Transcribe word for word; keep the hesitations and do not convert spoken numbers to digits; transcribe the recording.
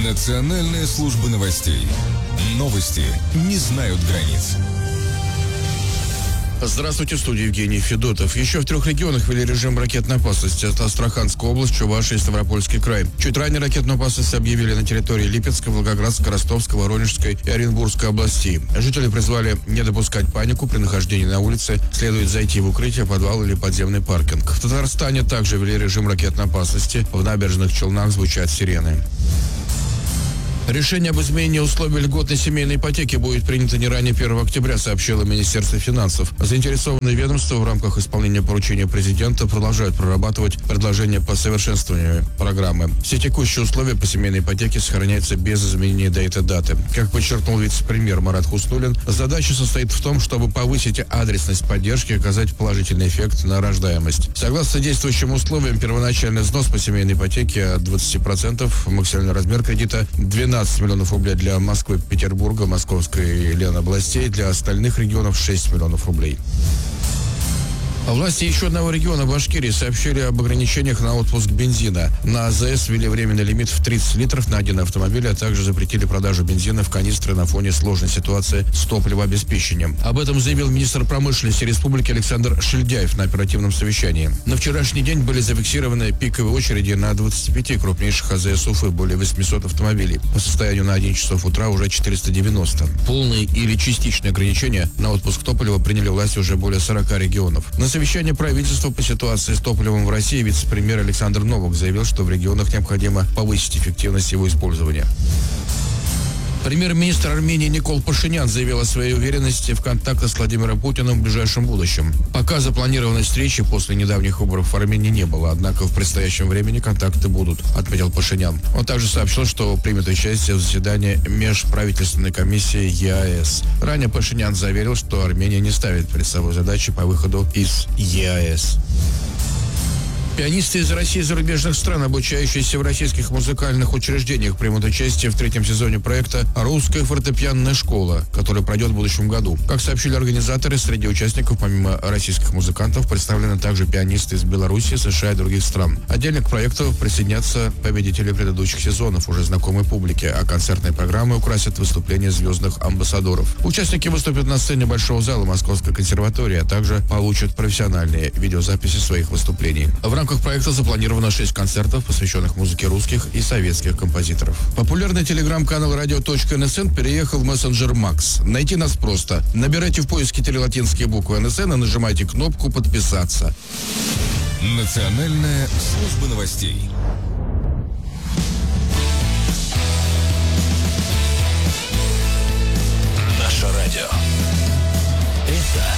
Национальная служба новостей. Новости не знают границ. Здравствуйте, в студии Евгений Федотов. Еще в трех регионах ввели режим ракетной опасности. Это Астраханская область, Чувашия и Ставропольский край. Чуть ранее ракетную опасность объявили на территории Липецкой, Волгоградской, Ростовской, Воронежской и Оренбургской областей. Жители призвали не допускать панику при нахождении на улице, следует зайти в укрытие, подвал или подземный паркинг. В Татарстане также ввели режим ракетной опасности. В набережных Челнах звучат сирены. Решение об изменении условий льготной семейной ипотеки будет принято не ранее первого октября, сообщило Министерство финансов. Заинтересованные ведомства в рамках исполнения поручения президента продолжают прорабатывать предложения по совершенствованию программы. Все текущие условия по семейной ипотеке сохраняются без изменения до этой даты. Как подчеркнул вице-премьер Марат Хуснуллин, задача состоит в том, чтобы повысить адресность поддержки и оказать положительный эффект на рождаемость. Согласно действующим условиям, первоначальный взнос по семейной ипотеке от двадцати процентов, максимальный размер кредита двенадцать миллионов рублей для Москвы, Петербурга, Московской и Ленобластей, для остальных регионов шесть миллионов рублей. Власти еще одного региона, Башкирии, сообщили об ограничениях на отпуск бензина. На АЗС ввели временный лимит в тридцать литров на один автомобиль, а также запретили продажу бензина в канистры на фоне сложной ситуации с топливообеспечением. Об этом заявил министр промышленности республики Александр Шильдяев на оперативном совещании. На вчерашний день были зафиксированы пиковые очереди на двадцати пяти крупнейших АЗС Уфы, более восьмисот автомобилей. По состоянию на одиннадцать часов утра уже четыреста девяносто. Полные или частичные ограничения на отпуск топлива приняли власти уже более сорока регионов. На совещании правительства по ситуации с топливом в России вице-премьер Александр Новак заявил, что в регионах необходимо повысить эффективность его использования. Премьер-министр Армении Никол Пашинян заявил о своей уверенности в контактах с Владимиром Путиным в ближайшем будущем. Пока запланированной встречи после недавних выборов в Армении не было, однако в предстоящем времени контакты будут, отметил Пашинян. Он также сообщил, что примет участие в заседании межправительственной комиссии ЕАЭС. Ранее Пашинян заверил, что Армения не ставит перед собой задачи по выходу из ЕАЭС. Пианисты из России и зарубежных стран, обучающиеся в российских музыкальных учреждениях, примут участие в третьем сезоне проекта «Русская фортепианная школа», который пройдет в будущем году. Как сообщили организаторы, среди участников, помимо российских музыкантов, представлены также пианисты из Беларуси, США и других стран. Отдельно к проекту присоединятся победители предыдущих сезонов, уже знакомой публике, а концертные программы украсят выступления звездных амбассадоров. Участники выступят на сцене Большого зала Московской консерватории, а также получат профессиональные видеозаписи своих выступлений. В В рамках проекта запланировано шесть концертов, посвященных музыке русских и советских композиторов. Популярный телеграм-канал радио точка эн эс эн переехал в мессенджер Макс. Найти нас просто. Набирайте в поиске три латинские буквы эн эс эн и нажимайте кнопку «Подписаться». Национальная служба новостей. Наше радио.